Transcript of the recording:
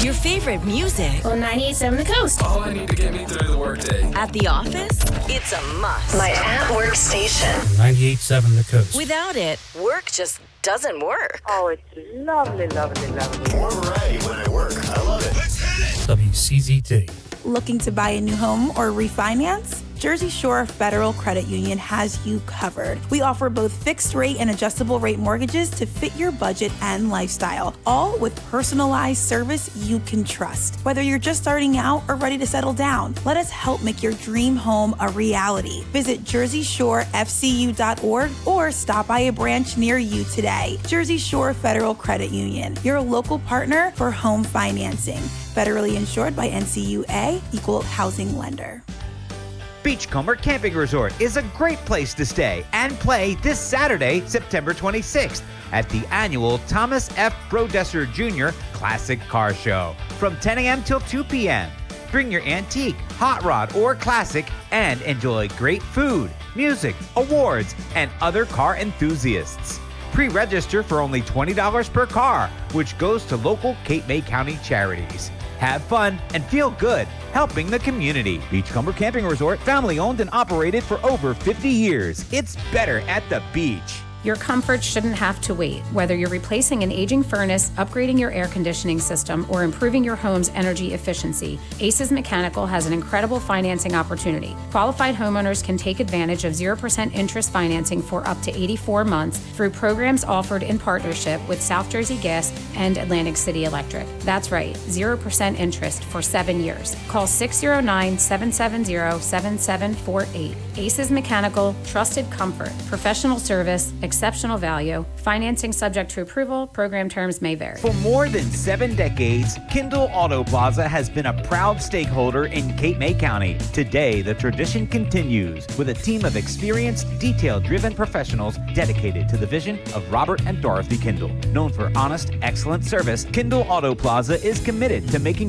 Your favorite music. On 98.7 The Coast. All I need to get me through the workday. At the office, it's a must. My at-work station. 98.7 The Coast. Without it, work just doesn't work. Oh, it's lovely, lovely, lovely. More variety when I work. I love it. Let's hit it! WCZT. Looking to buy a new home or refinance? Jersey Shore Federal Credit Union has you covered. We offer both fixed rate and adjustable rate mortgages to fit your budget and lifestyle, all with personalized service you can trust. Whether you're just starting out or ready to settle down, let us help make your dream home a reality. Visit JerseyShoreFCU.org or stop by a branch near you today. Jersey Shore Federal Credit Union, your local partner for home financing. Federally insured by NCUA, Equal Housing Lender. Beachcomber Camping Resort is a great place to stay and play this Saturday, September 26th at the annual Thomas F. Brodesser Jr. Classic Car Show from 10 a.m. till 2 p.m. Bring your antique, hot rod, or classic and enjoy great food, music, awards, and other car enthusiasts. Pre-register for only $20 per car, which goes to local Cape May County charities. Have fun and feel good helping the community. Beachcomber Camping Resort, family owned and operated for over 50 years. It's better at the beach. Your comfort shouldn't have to wait. Whether you're replacing an aging furnace, upgrading your air conditioning system, or improving your home's energy efficiency, Aces Mechanical has an incredible financing opportunity. Qualified homeowners can take advantage of 0% interest financing for up to 84 months through programs offered in partnership with South Jersey Gas and Atlantic City Electric. That's right, 0% interest for 7 years. Call 609-770-7748. Aces Mechanical, trusted comfort, professional service, exceptional value, financing subject to approval, program terms may vary. For more than 7 decades, Kindle Auto Plaza has been a proud stakeholder in Cape May County. Today, the tradition continues with a team of experienced, detail-driven professionals dedicated to the vision of Robert and Dorothy Kindle. Known for honest, excellent service, Kindle Auto Plaza is committed to making